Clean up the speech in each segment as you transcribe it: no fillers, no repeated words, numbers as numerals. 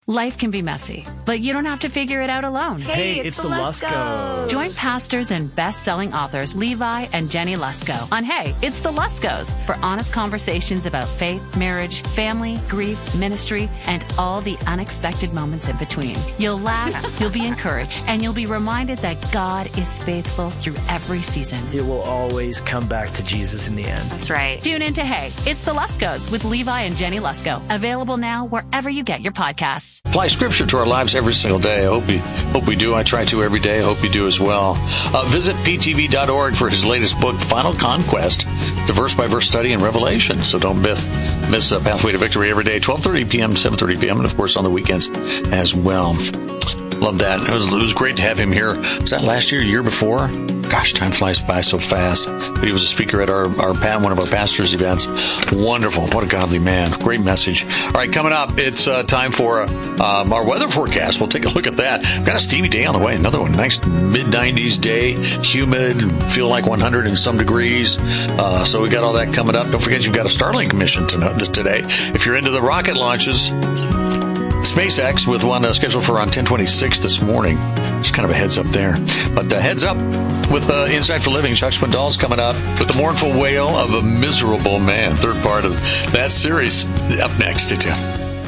Life can be messy, but you don't have to figure it out alone. Hey, it's the Luskos. Join pastors and best-selling authors Levi and Jenny Lusko on Hey, It's the Luskos for honest conversations about faith, marriage, family, grief, ministry, and all the unexpected moments in between. You'll laugh, you'll be encouraged, and you'll be reminded that God is faithful through every season. It will always come back to Jesus in the end. That's right. Tune in to Hey, It's the Luskos with Levi and Jenny Lusko. Available now wherever you get your podcasts. Apply Scripture to our lives every single day. I hope we do. I try to every day. I hope you do as well. Visit ptv.org for his latest book, Final Conquest. It's a verse-by-verse study in Revelation, so don't miss Pathway to Victory every day, 12:30 p.m. to 7:30 p.m., and of course on the weekends as well. Love that. It was great to have him here. Was that last year, year before? Gosh, time flies by so fast. But he was a speaker at one of our pastors' events. Wonderful. What a godly man. Great message. All right, coming up, it's time for our weather forecast. We'll take a look at that. We've got a steamy day on the way. Another one. Nice mid-90s day. Humid. Feel like 100 and some degrees. So we got all that coming up. Don't forget you've got a Starlink mission today. If you're into the rocket launches, SpaceX with one scheduled for around 10:26 this morning. Just kind of a heads up there. But heads up with Insight for Living. Chuck Swindoll's coming up with the mournful wail of a miserable man. Third part of that series. Up next. Stay tuned.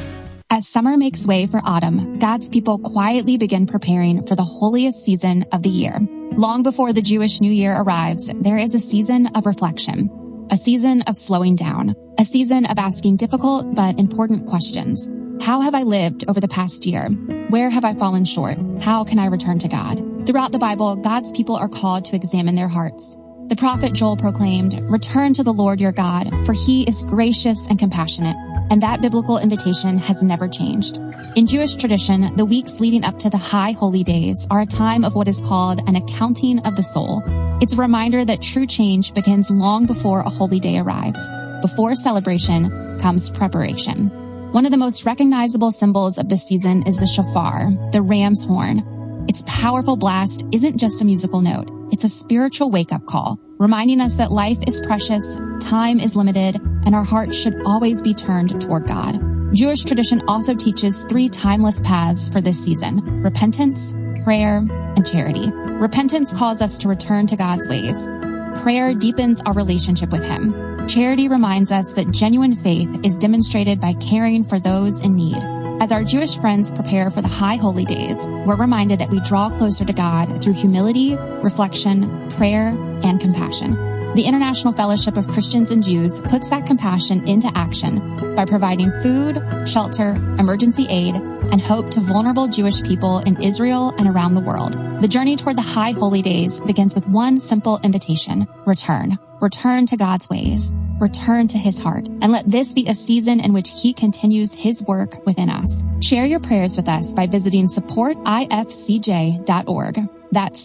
As summer makes way for autumn, God's people quietly begin preparing for the holiest season of the year. Long before the Jewish New Year arrives, there is a season of reflection, a season of slowing down, a season of asking difficult but important questions. How have I lived over the past year? Where have I fallen short? How can I return to God? Throughout the Bible, God's people are called to examine their hearts. The prophet Joel proclaimed, "Return to the Lord your God, for he is gracious and compassionate." And that biblical invitation has never changed. In Jewish tradition, the weeks leading up to the high holy days are a time of what is called an accounting of the soul. It's a reminder that true change begins long before a holy day arrives. Before celebration comes preparation. One of the most recognizable symbols of this season is the shofar, the ram's horn. Its powerful blast isn't just a musical note. It's a spiritual wake-up call, reminding us that life is precious, time is limited, and our hearts should always be turned toward God. Jewish tradition also teaches 3 timeless paths for this season: repentance, prayer, and charity. Repentance calls us to return to God's ways. Prayer deepens our relationship with Him. Charity reminds us that genuine faith is demonstrated by caring for those in need. As our Jewish friends prepare for the high holy days, we're reminded that we draw closer to God through humility, reflection, prayer, and compassion. The International Fellowship of Christians and Jews puts that compassion into action by providing food, shelter, emergency aid, and hope to vulnerable Jewish people in Israel and around the world. The journey toward the high holy days begins with one simple invitation: return. Return to God's ways. Return to His heart. And let this be a season in which He continues His work within us. Share your prayers with us by visiting supportifcj.org. That's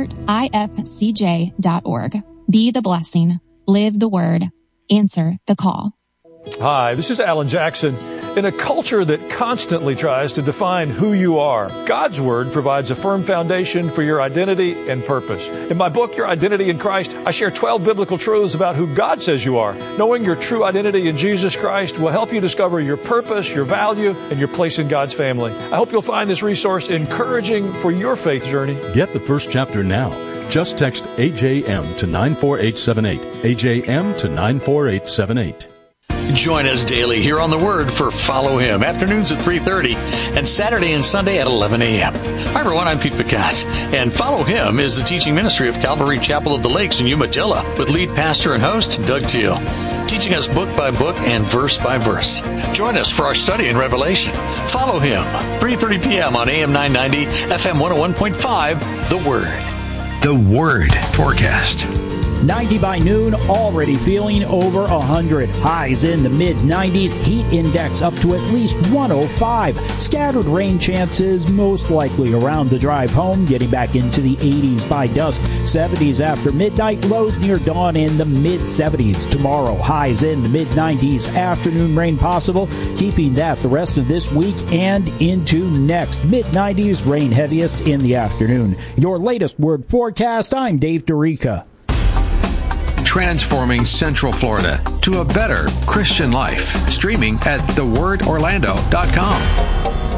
supportifcj.org. Be the blessing. Live the word. Answer the call. Hi, this is Alan Jackson. In a culture that constantly tries to define who you are, God's Word provides a firm foundation for your identity and purpose. In my book, Your Identity in Christ, I share 12 biblical truths about who God says you are. Knowing your true identity in Jesus Christ will help you discover your purpose, your value, and your place in God's family. I hope you'll find this resource encouraging for your faith journey. Get the first chapter now. Just text AJM to 94878. AJM to 94878. Join us daily here on The Word for Follow Him, afternoons at 3:30 and Saturday and Sunday at 11 a.m. Hi, everyone. I'm Pete Picott, and Follow Him is the teaching ministry of Calvary Chapel of the Lakes in Umatilla with lead pastor and host Doug Teal, teaching us book by book and verse by verse. Join us for our study in Revelation. Follow Him, 3:30 p.m. on AM 990, FM 101.5, The Word. The Word forecast. 90 by noon, already feeling over 100. Highs in the mid-90s, heat index up to at least 105. Scattered rain chances most likely around the drive home, getting back into the 80s by dusk. 70s after midnight, lows near dawn in the mid-70s. Tomorrow, highs in the mid-90s, afternoon rain possible, keeping that the rest of this week and into next. Mid-90s, rain heaviest in the afternoon. Your latest Word forecast, I'm Dave DeRica. Transforming Central Florida to a better Christian life. Streaming at thewordorlando.com.